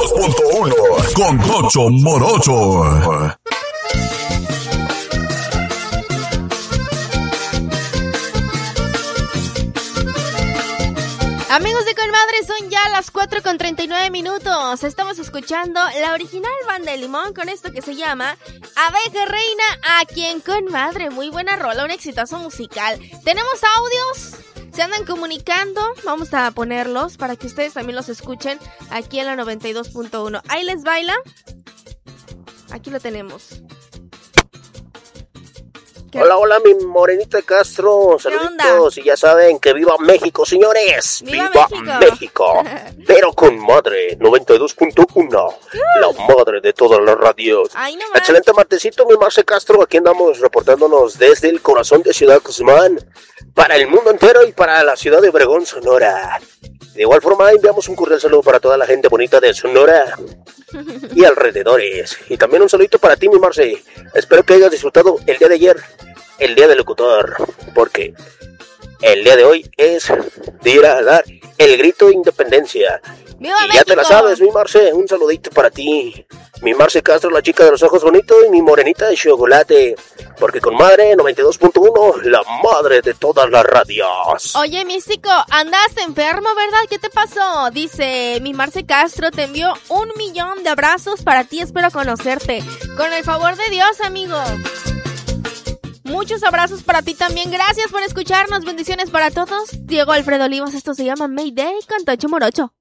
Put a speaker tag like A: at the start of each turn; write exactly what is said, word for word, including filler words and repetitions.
A: dos punto uno con Tocho Morocho.
B: Amigos de Conmadre, son ya las cuatro con treinta y nueve minutos. Estamos escuchando la original Banda de Limón con esto que se llama Abeja Reina, aquí en Conmadre. Muy buena rola, un exitazo musical. ¿Tenemos audios? ¿Se andan comunicando? Vamos a ponerlos para que ustedes también los escuchen aquí en la noventa y dos punto uno. Ahí les baila. Aquí lo tenemos.
C: ¿Qué? Hola, hola, mi morenita Castro. Saluditos. Y ya saben que viva México, señores. ¡Viva, viva México! México. Pero con madre, noventa y dos punto uno. La madre de todas las radios.
B: Ay, no
C: Excelente martesito, mi Marce Castro. Aquí andamos reportándonos desde el corazón de Ciudad Guzmán. Para el mundo entero y para la ciudad de Obregón, Sonora. De igual forma, enviamos un cordial saludo para toda la gente bonita de Sonora y alrededores. Y también un saludito para ti, mi Marce. Espero que hayas disfrutado el día de ayer, el día del locutor, porque el día de hoy es de ir a dar el grito de independencia.
B: ¡Viva
C: y
B: México!
C: Ya te la sabes, mi Marce, un saludito para ti. Mi Marce Castro, la chica de los ojos bonitos, y mi morenita de chocolate. Porque con madre, noventa y dos punto uno, la madre de todas las radios.
B: Oye, místico, andas enfermo, ¿verdad? ¿Qué te pasó? Dice mi Marce Castro, te envió un millón de abrazos para ti, espero conocerte. Con el favor de Dios, amigo. Muchos abrazos para ti también. Gracias por escucharnos. Bendiciones para todos. Diego Alfredo Olivas, esto se llama Mayday con Tocho Morocho.